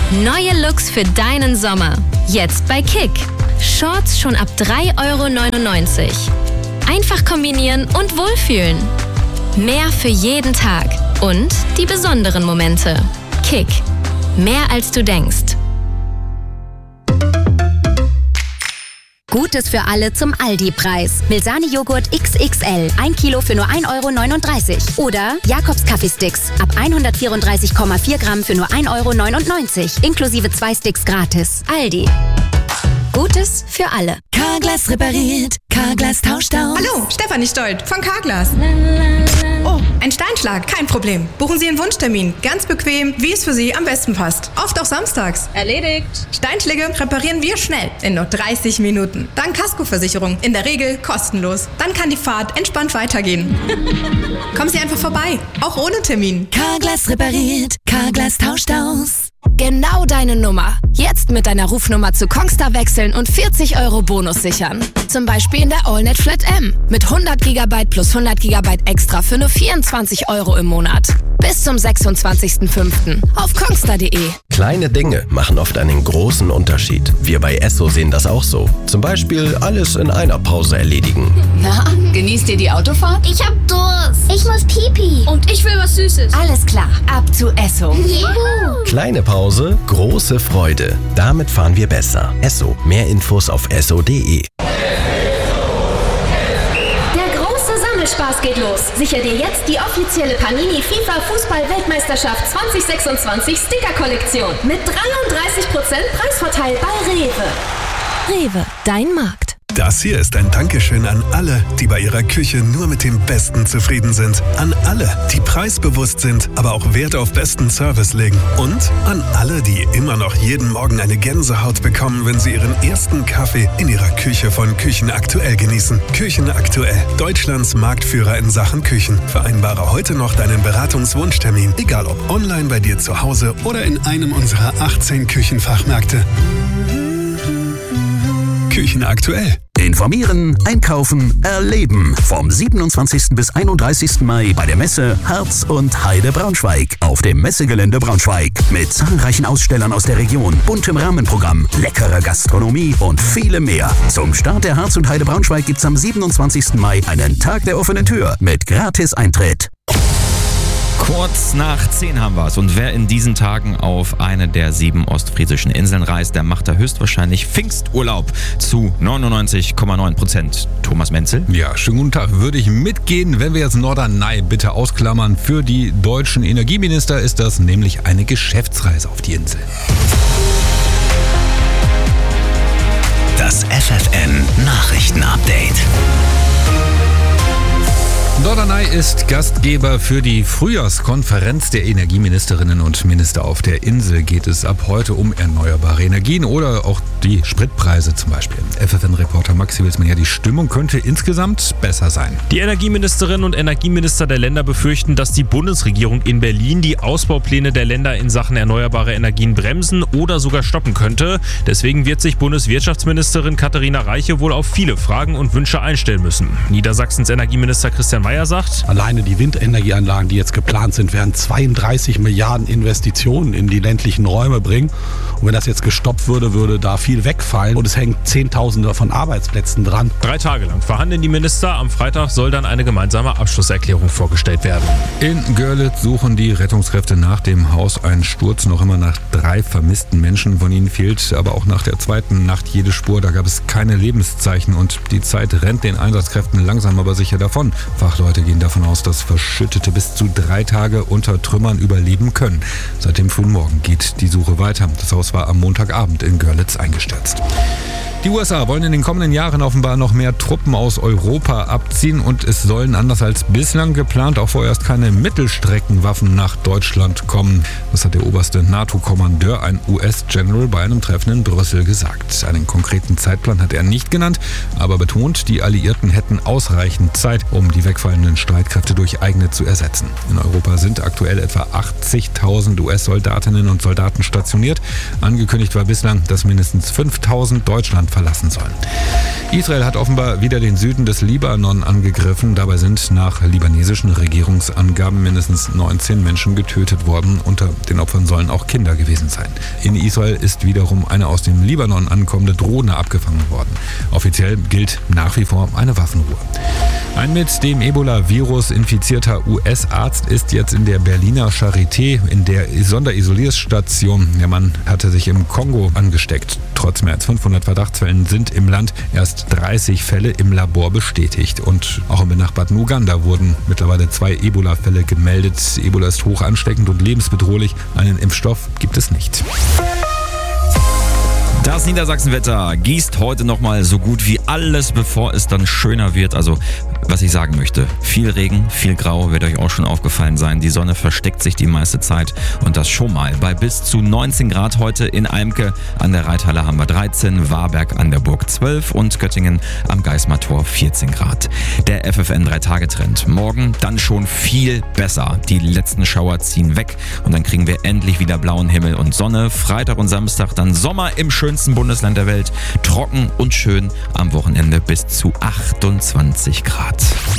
Neue Looks für deinen Sommer. Jetzt bei Kick. Shorts schon ab 3,99 €. Einfach kombinieren und wohlfühlen. Mehr für jeden Tag. Und die besonderen Momente. Kick. Mehr als du denkst. Gutes für alle zum Aldi-Preis. Milsani-Joghurt XXL, 1 Kilo für nur 1,39 € Oder Jakobs Kaffeesticks, ab 134,4 Gramm für nur 1,99 €, inklusive 2 Sticks gratis. Aldi. Gutes für alle. Carglass repariert, Carglass tauscht aus. Hallo, Stefanie Stolt von Carglass. Oh, ein Steinschlag, kein Problem. Buchen Sie einen Wunschtermin, ganz bequem, wie es für Sie am besten passt. Oft auch samstags. Erledigt. Steinschläge reparieren wir schnell, in nur 30 Minuten. Dank Kaskoversicherung, in der Regel kostenlos. Dann kann die Fahrt entspannt weitergehen. Kommen Sie einfach vorbei, auch ohne Termin. Carglass repariert, Carglass tauscht aus. Genau deine Nummer. Jetzt mit deiner Rufnummer zu Kongstar wechseln und 40 € Bonus sichern. Zum Beispiel in der AllNet Flat M. Mit 100 GB plus 100 GB extra für nur 24 € im Monat. Bis zum 26.05. auf kongstar.de. Kleine Dinge machen oft einen großen Unterschied. Wir bei Esso sehen das auch so. Zum Beispiel alles in einer Pause erledigen. Na, genießt ihr die Autofahrt? Ich hab Durst. Ich muss Pipi. Und ich will was Süßes. Alles klar, ab zu Esso. Juhu. Kleine Pause, große Freude. Damit fahren wir besser. Esso. Mehr Infos auf esso.de. Spaß geht los. Sicher dir jetzt die offizielle Panini FIFA Fußball-Weltmeisterschaft 2026 Sticker-Kollektion mit 33% Preisvorteil bei Rewe. Rewe, dein Markt. Das hier ist ein Dankeschön an alle, die bei ihrer Küche nur mit dem Besten zufrieden sind. An alle, die preisbewusst sind, aber auch Wert auf besten Service legen. Und an alle, die immer noch jeden Morgen eine Gänsehaut bekommen, wenn sie ihren ersten Kaffee in ihrer Küche von Küchen Aktuell genießen. Küchen Aktuell, Deutschlands Marktführer in Sachen Küchen. Vereinbare heute noch deinen Beratungswunschtermin, egal ob online bei dir zu Hause oder in einem unserer 18 Küchenfachmärkte. Küchen Aktuell. Informieren, einkaufen, erleben. Vom 27. bis 31. Mai bei der Messe Herz und Heide Braunschweig. Auf dem Messegelände Braunschweig. Mit zahlreichen Ausstellern aus der Region, buntem Rahmenprogramm, leckerer Gastronomie und vielem mehr. Zum Start der Herz und Heide Braunschweig gibt's am 27. Mai einen Tag der offenen Tür mit Gratis-Eintritt. Kurz nach 10 haben wir es. Und wer in diesen Tagen auf eine der 7 ostfriesischen Inseln reist, der macht da höchstwahrscheinlich Pfingsturlaub zu 99,9%. Thomas Menzel? Ja, schönen guten Tag. Würde ich mitgehen, wenn wir jetzt Norderney bitte ausklammern. Für die deutschen Energieminister ist das nämlich eine Geschäftsreise auf die Insel. Das FFN Nachrichtenupdate. Norderney ist Gastgeber für die Frühjahrskonferenz der Energieministerinnen und Minister. Auf der Insel geht es ab heute um erneuerbare Energien oder auch die Spritpreise zum Beispiel. FFN-Reporter Maxi Wilsmann, die Stimmung könnte insgesamt besser sein. Die Energieministerinnen und Energieminister der Länder befürchten, dass die Bundesregierung in Berlin die Ausbaupläne der Länder in Sachen erneuerbare Energien bremsen oder sogar stoppen könnte. Deswegen wird sich Bundeswirtschaftsministerin Katharina Reiche wohl auf viele Fragen und Wünsche einstellen müssen. Niedersachsens Energieminister Christian Mayer sagt: Alleine die Windenergieanlagen, die jetzt geplant sind, werden 32 Milliarden Investitionen in die ländlichen Räume bringen. Und wenn das jetzt gestoppt würde, würde da viel wegfallen. Und es hängen Zehntausende von Arbeitsplätzen dran. 3 Tage lang verhandeln die Minister. Am Freitag soll dann eine gemeinsame Abschlusserklärung vorgestellt werden. In Görlitz suchen die Rettungskräfte nach dem Hauseinsturz noch immer nach 3 vermissten Menschen. Von ihnen fehlt aber auch nach der zweiten Nacht jede Spur. Da gab es keine Lebenszeichen und die Zeit rennt den Einsatzkräften langsam aber sicher davon. Fachleute gehen davon aus, dass Verschüttete bis zu 3 Tage unter Trümmern überleben können. Seit dem frühen Morgen geht die Suche weiter. Das Haus war am Montagabend in Görlitz eingestürzt. Die USA wollen in den kommenden Jahren offenbar noch mehr Truppen aus Europa abziehen und es sollen anders als bislang geplant auch vorerst keine Mittelstreckenwaffen nach Deutschland kommen. Das hat der oberste NATO-Kommandeur, ein US-General, bei einem Treffen in Brüssel gesagt. Einen konkreten Zeitplan hat er nicht genannt, aber betont, die Alliierten hätten ausreichend Zeit, um die wegfallenden Streitkräfte durch eigene zu ersetzen. In Europa sind aktuell etwa 80.000 US-Soldatinnen und Soldaten stationiert. Angekündigt war bislang, dass mindestens 5.000 Deutschland Land verlassen sollen. Israel hat offenbar wieder den Süden des Libanon angegriffen. Dabei sind nach libanesischen Regierungsangaben mindestens 19 Menschen getötet worden. Unter den Opfern sollen auch Kinder gewesen sein. In Israel ist wiederum eine aus dem Libanon ankommende Drohne abgefangen worden. Offiziell gilt nach wie vor eine Waffenruhe. Ein mit dem Ebola-Virus infizierter US-Arzt ist jetzt in der Berliner Charité in der Sonderisolierstation. Der Mann hatte sich im Kongo angesteckt. Trotz mehr als 500 Verdachtsfällen sind im Land erst 30 Fälle im Labor bestätigt. Und auch im benachbarten Uganda wurden mittlerweile 2 Ebola-Fälle gemeldet. Ebola ist hoch ansteckend und lebensbedrohlich. Einen Impfstoff gibt es nicht. Das Niedersachsenwetter gießt heute nochmal so gut wie alles, bevor es dann schöner wird. Also, was ich sagen möchte, viel Regen, viel Grau, wird euch auch schon aufgefallen sein. Die Sonne versteckt sich die meiste Zeit und das schon mal bei bis zu 19 Grad heute in Eimke. An der Reithalle haben wir 13, Warberg an der Burg 12 und Göttingen am Geismar-Tor 14 Grad. Der FFN 3-Tage-Trend. Morgen dann schon viel besser. Die letzten Schauer ziehen weg und dann kriegen wir endlich wieder blauen Himmel und Sonne. Freitag und Samstag dann Sommer im schönsten Bundesland der Welt. Trocken und schön, am Wochenende bis zu 28 Grad.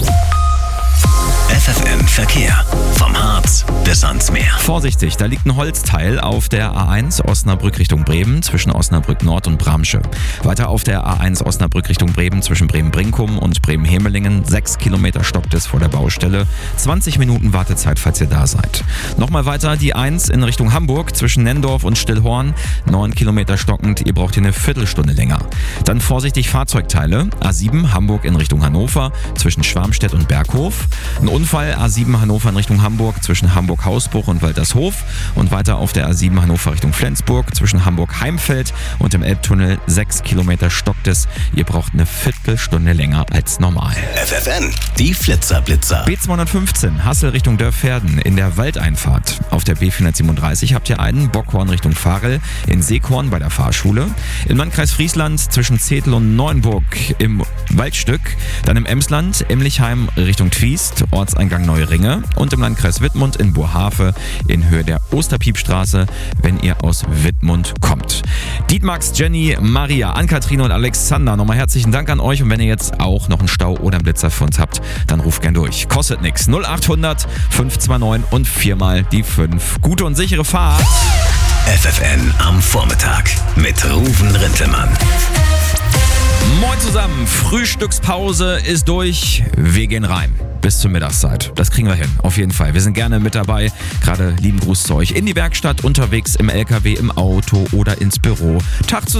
FFN Verkehr. Vom Harz bis ans Meer. Vorsichtig, da liegt ein Holzteil auf der A1 Osnabrück Richtung Bremen zwischen Osnabrück Nord und Bramsche. Weiter auf der A1 Osnabrück Richtung Bremen zwischen Bremen-Brinkum und Bremen-Hemelingen. 6 Kilometer stockt es vor der Baustelle. 20 Minuten Wartezeit, falls ihr da seid. Nochmal weiter die 1 in Richtung Hamburg zwischen Nendorf und Stillhorn. 9 Kilometer stockend, ihr braucht hier eine Viertelstunde länger. Dann vorsichtig Fahrzeugteile. A7 Hamburg in Richtung Hannover zwischen Schwarmstedt und Berghof. Ein Unfall A7 Hannover in Richtung Hamburg zwischen Hamburg-Hausbruch und Waltershof und weiter auf der A7 Hannover Richtung Flensburg zwischen Hamburg-Heimfeld und im Elbtunnel 6 Kilometer stockt es. Ihr braucht eine Viertelstunde länger als normal. FFN, die Flitzer-Blitzer. B215 Hassel Richtung Dörfherden in der Waldeinfahrt. Auf der B437 habt ihr einen Bockhorn Richtung Varel, in Seekorn bei der Fahrschule. Im Landkreis Friesland zwischen Zetel und Neuenburg im Waldstück. Dann im Emsland, Emlichheim Richtung Twiest, Ortseingang Neue Ringe und im Landkreis Wittmund in Boerhaave in Höhe der Osterpiepstraße, wenn ihr aus Wittmund kommt. Dietmax, Jenny, Maria, Ann-Kathrin und Alexander, nochmal herzlichen Dank an euch und wenn ihr jetzt auch noch einen Stau oder einen Blitzer für uns habt, dann ruft gern durch. Kostet nix. 0800 529 und 4 mal die 5. Gute und sichere Fahrt. FFN am Vormittag mit Ruven Rintelmann. Moin zusammen, Frühstückspause ist durch, wir gehen rein. Bis zur Mittagszeit. Das kriegen wir hin, auf jeden Fall. Wir sind gerne mit dabei. Gerade lieben Gruß zu euch in die Werkstatt, unterwegs im LKW, im Auto oder ins Büro. Tag zusammen.